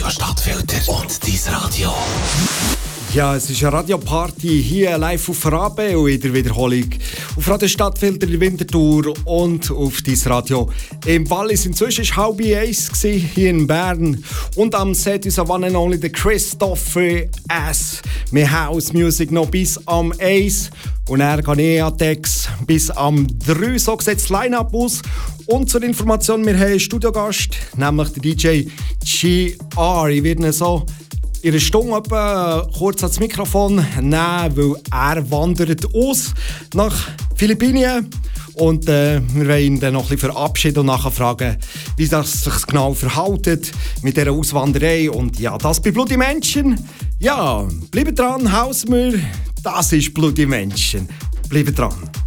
Radio Stadtfilter und dein Radio. Ja, es ist eine Radioparty hier live auf Rabe und in der Wiederholung auf Radio Stadtfilter in Winterthur und auf dein Radio im Wallis. Inzwischen war 12:30 hier in Bern und am Set ist one and only der Christopher S. Wir House Music noch bis am 1 und er kann Atex bis am 3. So sieht das Line-Up aus. Und zur Information, wir haben einen Studiogast, nämlich der DJ GR. Ich werde ihn so in einer Stunde etwa kurz ans Mikrofon nehmen, weil er wandert aus nach Philippinen. Und wir wollen ihn dann noch ein bisschen verabschieden und nachher fragen, wie das sich genau verhält mit dieser Auswanderei. Und ja, das bei Bloody Menschen. Ja, bleibt dran, Hausmüll, das ist Bloody Menschen. Bleibt dran.